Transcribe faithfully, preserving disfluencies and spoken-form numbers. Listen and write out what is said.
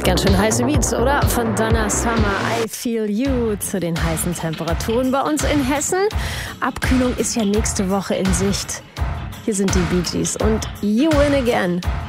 Ganz schön heiße Beats, oder? Von Donna Summer, I Feel You, zu den heißen Temperaturen bei uns in Hessen. Abkühlung ist ja nächste Woche in Sicht. Hier sind die Bee Gees und You Win Again.